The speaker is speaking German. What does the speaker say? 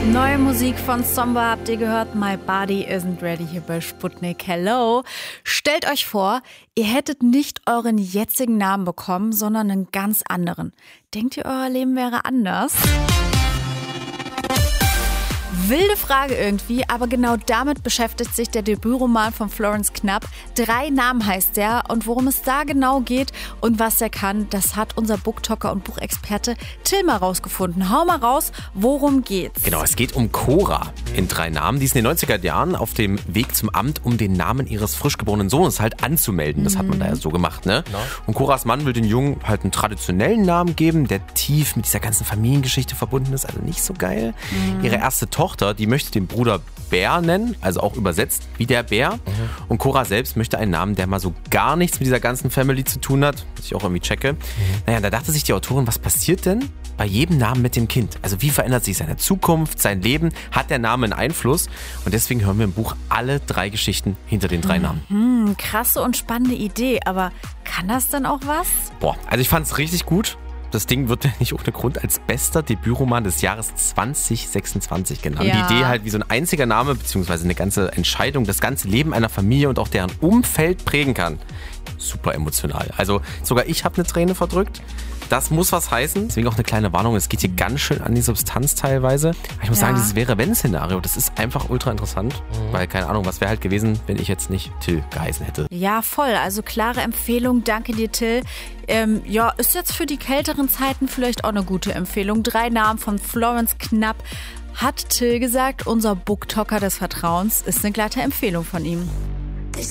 Neue Musik von Zomba habt ihr gehört. My Body Isn't Ready hier bei Sputnik. Hello. Stellt euch vor, ihr hättet nicht euren jetzigen Namen bekommen, sondern einen ganz anderen. Denkt ihr, euer Leben wäre anders? Wilde Frage irgendwie, aber genau damit beschäftigt sich der Debütroman von Florence Knapp. 3 Namen heißt der, und worum es da genau geht und was er kann, das hat unser Booktalker und Buchexperte Till mal rausgefunden. Hau mal raus, worum geht's? Genau, es geht um Cora in 3 Namen. Die ist in den 90er Jahren auf dem Weg zum Amt, um den Namen ihres frisch geborenen Sohnes halt anzumelden. Das hat man da ja so gemacht, ne? Ja. Und Coras Mann will den Jungen halt einen traditionellen Namen geben, der tief mit dieser ganzen Familiengeschichte verbunden ist, also nicht so geil. Ihre erste Tochter, die möchte den Bruder Bär nennen, also auch übersetzt wie der Bär. Und Cora selbst möchte einen Namen, der mal so gar nichts mit dieser ganzen Family zu tun hat, was ich auch irgendwie checke. Naja, da dachte sich die Autorin, was passiert denn bei jedem Namen mit dem Kind? Also wie verändert sich seine Zukunft, sein Leben? Hat der Name einen Einfluss? Und deswegen hören wir im Buch alle 3 Geschichten hinter den 3 Namen. Krasse und spannende Idee, aber kann das denn auch was? Also ich fand es richtig gut. Das Ding wird ja nicht ohne Grund als bester Debütroman des Jahres 2026 genannt. Ja. Die Idee halt, wie so ein einziger Name bzw. eine ganze Entscheidung das ganze Leben einer Familie und auch deren Umfeld prägen kann. Super emotional. Also sogar ich habe eine Träne verdrückt. Das muss was heißen. Deswegen auch eine kleine Warnung. Es geht hier ganz schön an die Substanz teilweise. Aber ich muss sagen, dieses Wäre-Wenn-Szenario, das ist einfach ultra interessant. Weil, keine Ahnung, was wäre halt gewesen, wenn ich jetzt nicht Till geheißen hätte. Ja, voll. Also klare Empfehlung. Danke dir, Till. Ist jetzt für die kälteren Zeiten vielleicht auch eine gute Empfehlung. 3 Namen von Florence Knapp. Hat Till gesagt, unser Booktalker des Vertrauens, ist eine glatte Empfehlung von ihm.